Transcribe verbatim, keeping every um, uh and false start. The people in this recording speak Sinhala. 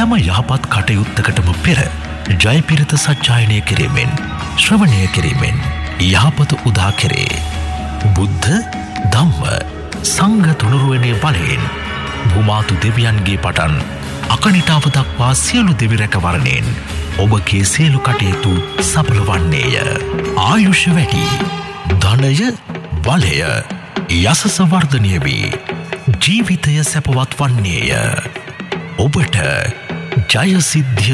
සෑම යහපත් කටයුත්තකටම පෙර ජයපිරිත සජ්ජායනය කිරීමෙන් ශ්‍රවණය කිරීමෙන් යහපත උදා කෙරේ. බුද්ධ ධම්ම සංඝ තුනුරුවනේ බලයෙන් භූමාතු දෙවියන්ගේ පටන් අකනිටාව දක්වා සියලු දෙවි රැකවරණයෙන් ඔබගේ සියලු කටයුතු සඵල වන්නේය. ආයුෂ වැඩි, ධනය බලය යසස වර්ධනය වී ජීවිතය සැපවත් වන්නේය. ඔබට ජය සිද්ධිය